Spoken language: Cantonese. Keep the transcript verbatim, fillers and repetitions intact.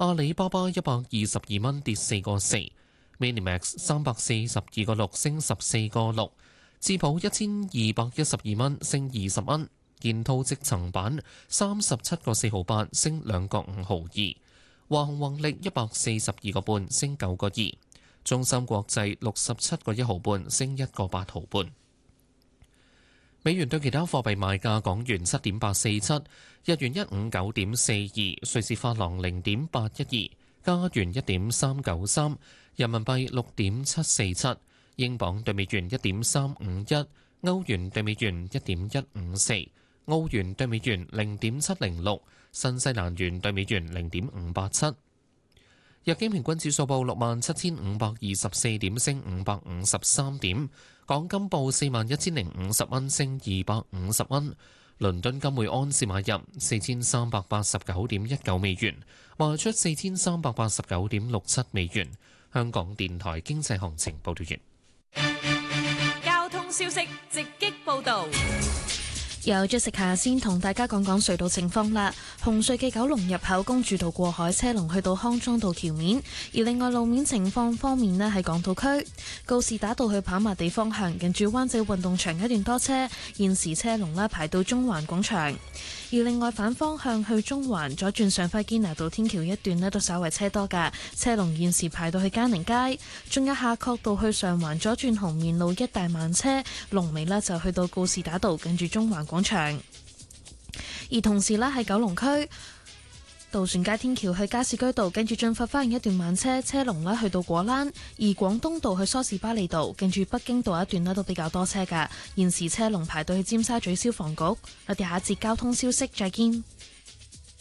阿里巴巴一百二十二蚊跌四個四，Minimax 三百四十二個六升十四個六，智普一千二百一十二蚊升二十蚊，建滔積層板三十七個四毫八升兩個五毫二，華虹宏力一百四十二個半升九個二，中芯國際六十七個一毫半升一個八毫半。美元對其他貨幣賣價：港元七點八四七，日元一五九點四二，瑞士法郎零點八一二，加元一點三九三，人民幣六點七四七，英鎊對美元一點三五一，歐元對美元一點一五四，澳元對美元零點七零六，新西蘭元對美元零點五八七。日經平均指數報六萬七千五百二十四點，升五百五十三點。港金報四萬一千零五十蚊，升二百五十蚊。倫敦金每安士買入四千三百八十九點一九美元，賣出四千三百八十九點六七美元。香港電台經濟行情報道完。 交通消息直擊報導。 有 Jessica 先同大家講講隧道情況啦。紅隧嘅九龍入口公主道過海車龍去到康莊道橋面，而另外路面情況方面呢，喺港島區告士打道去跑馬地方向，近住灣仔運動場一段多車，現時車龍啦排到中環廣場。而另外反方向去中環左轉上輝堅拿道天橋一段呢，都稍為車多㗎，車龍現時排到去嘉寧街。仲有夏慤道去上環左轉紅棉路一帶慢車，龍尾呢就去到告士打道近住中環廣場。而同時呢，喺九龍區渡船街天橋去加士居道跟住進發花園一段慢車，車龍呢去到果欄。而廣東道去梳士巴利道跟住北京道一段呢都比較多車㗎，現時車龍排到去尖沙咀消防局。我哋下一節交通消息再見。